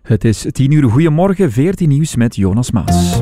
Het is 10:00. Goedemorgen, 14 nieuws met Jonas Maas.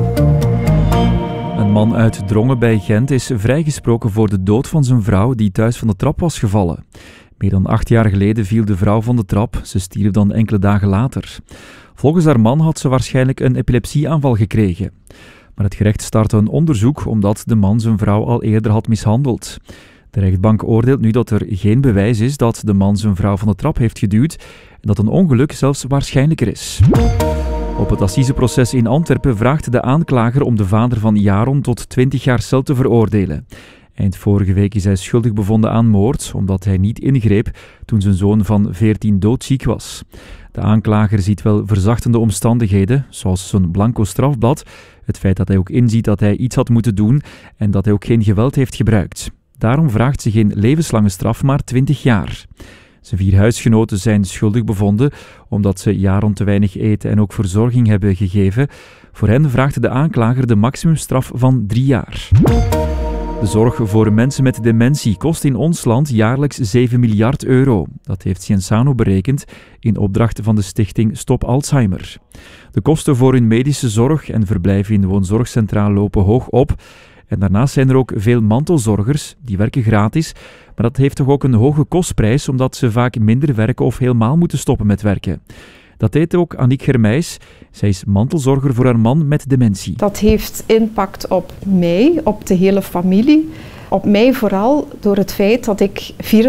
Een man uit Drongen bij Gent is vrijgesproken voor de dood van zijn vrouw die thuis van de trap was gevallen. Meer dan 8 jaar geleden viel de vrouw van de trap. Ze stierf dan enkele dagen later. Volgens haar man had ze waarschijnlijk een epilepsieaanval gekregen. Maar het gerecht startte een onderzoek omdat de man zijn vrouw al eerder had mishandeld. De rechtbank oordeelt nu dat er geen bewijs is dat de man zijn vrouw van de trap heeft geduwd en dat een ongeluk zelfs waarschijnlijker is. Op het assiseproces in Antwerpen vraagt de aanklager om de vader van Jaron tot 20 jaar cel te veroordelen. Eind vorige week is hij schuldig bevonden aan moord, omdat hij niet ingreep toen zijn zoon van 14 doodziek was. De aanklager ziet wel verzachtende omstandigheden, zoals zijn blanco strafblad, het feit dat hij ook inziet dat hij iets had moeten doen en dat hij ook geen geweld heeft gebruikt. Daarom vraagt ze geen levenslange straf, maar 20 jaar. Zijn 4 huisgenoten zijn schuldig bevonden omdat ze Jaron te weinig eten en ook verzorging hebben gegeven. Voor hen vraagt de aanklager de maximumstraf van 3 jaar. De zorg voor mensen met dementie kost in ons land jaarlijks 7 miljard euro. Dat heeft Cienzano berekend in opdracht van de stichting Stop Alzheimer. De kosten voor hun medische zorg en verblijf in de woonzorgcentraal lopen hoog op. En daarnaast zijn er ook veel mantelzorgers, die werken gratis, maar dat heeft toch ook een hoge kostprijs, omdat ze vaak minder werken of helemaal moeten stoppen met werken. Dat deed ook Aniek Germijs. Zij is mantelzorger voor haar man met dementie. Dat heeft impact op mij, op de hele familie. Op mij vooral door het feit dat ik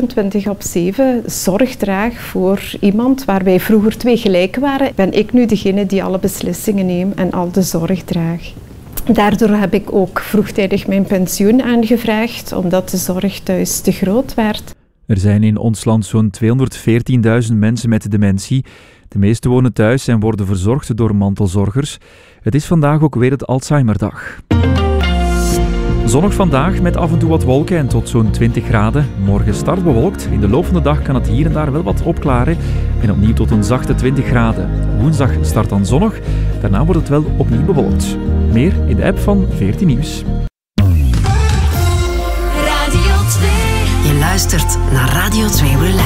24/7 zorg draag voor iemand waar wij vroeger 2 gelijk waren. Ben ik nu degene die alle beslissingen neemt en al de zorg draagt. Daardoor heb ik ook vroegtijdig mijn pensioen aangevraagd, omdat de zorg thuis te groot werd. Er zijn in ons land zo'n 214.000 mensen met dementie. De meeste wonen thuis en worden verzorgd door mantelzorgers. Het is vandaag ook weer het Alzheimerdag. Zonnig vandaag met af en toe wat wolken en tot zo'n 20 graden. Morgen start bewolkt. In de loop van de dag kan het hier en daar wel wat opklaren. En opnieuw tot een zachte 20 graden. Woensdag start dan zonnig. Daarna wordt het wel opnieuw bewolkt. Meer in de app van 14 Nieuws. Radio 2. Je luistert naar Radio 2 Relax.